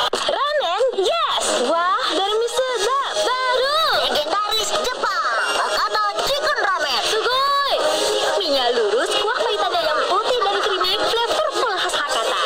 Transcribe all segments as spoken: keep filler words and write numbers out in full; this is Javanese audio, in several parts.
Ramen, yes. Wah, dari mie sedap baru. Legendaris Jepang, Hakata Chicken Ramen. Sugoi. Mie-nya lurus, kuah pahitan ayam putih dan creamy, flavorful khas Hakata.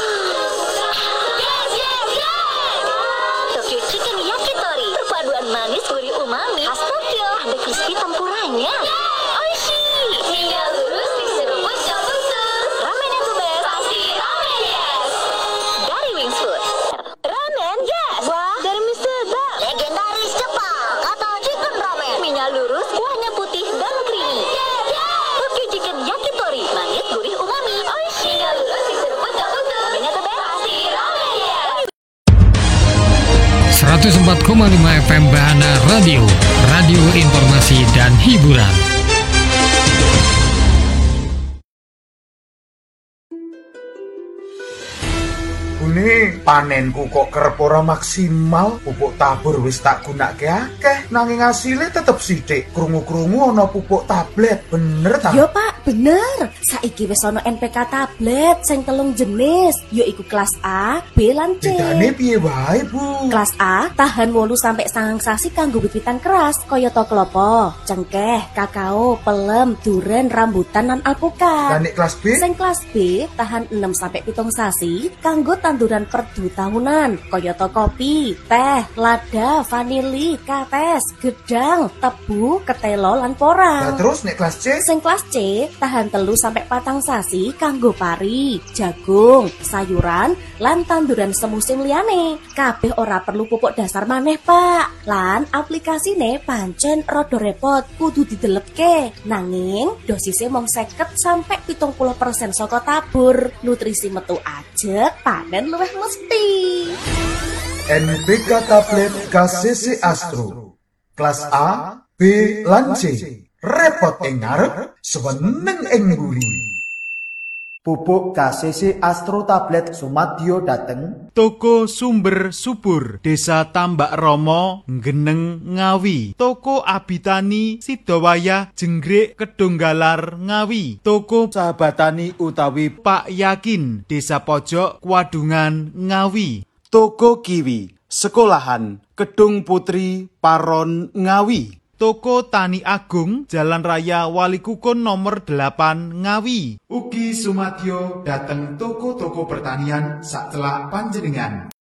Yes, yes, yes. Tokyo Chicken Yakitori, perpaduan manis gurih umami khas Tokyo. Ada crispy tempuranya. Oishi. Mie-nya lurus, diseruput campur. Ramen yang the best. Pasti ramen yes. Dari Wings Food. Ramen yes. Wah, dari mie sedap. Legendaris Jepang, Hakata Chicken Ramen. Mie-nya lurus, kuahnya putih dan creamy. Tokyo Chicken Yakitori, manis gurih umami. Oishi. Mie-nya lurus, diseruput campur. Ramennya the best. Pasti ramen yes. seratus empat koma lima F M Bahana Radio, radio informasi dan hiburan. Bune, panenku kok kerep ora maksimal. Pupuk tabur wis tak gunake akeh, nanging asile tetep sithik. Krungu-krungu ana pupuk tablet, bener ta? Yo Pak, bener. Saiki wis ana N P K tablet sing telung jenis, yaiku kelas A, B lan C. Bedane piye wae, Bu? Kelas A tahan wolu sampai sangang sasi kanggo wit-witan keras, kayata klopo, cengkeh, kakao, pelem, duren, rambutan lan alpukat. Lah nek kelas B? Sing kelas B tahan enam sampai pitung sasi kanggo tanduran perdu tahunan, kayata kopi, teh, lada, vanili, kates, gedang, tebu, ketelo lan porang. Lah terus nek kelas C? Sing kelas C tahan telu sampai patang sasi kanggo pari, jagung, sayuran, lan tanduran semusim liyane. Kabeh ora perlu pupuk dasar maneh, Pak. Lan aplikasine pancen rada repot, kudu didelepke. Nanging dosisnya mung seket sampai pitung puluh persen saka tabur. Nutrisi metu ajeg, panen luwih mesti. N P K tablet K C C Astro. Kelas A, B lan C. Repot ing ngarep, seweneng ing mburi. Pupuk K C C Astro tablet sumadyo dateng Toko Sumber Subur, Desa Tambak Romo, Geneng, Ngawi. Toko Abitani, Sidowayah, Jenggrik, Kedunggalar, Ngawi. Toko Sahabatani utawi Pak Yakin, Desa Pojok, Kwadungan, Ngawi. Toko Kiwi, Sekolahan, Kedung Putri, Paron, Ngawi. Toko Tani Agung, Jalan Raya Walikukun nomor delapan, Ngawi. Ugi sumadyo dateng toko-toko pertanian sak celak panjenengan.